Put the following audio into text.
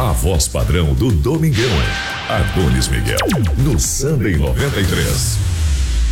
A voz padrão do Domingão. Adonis Miguel, no Samba em 93.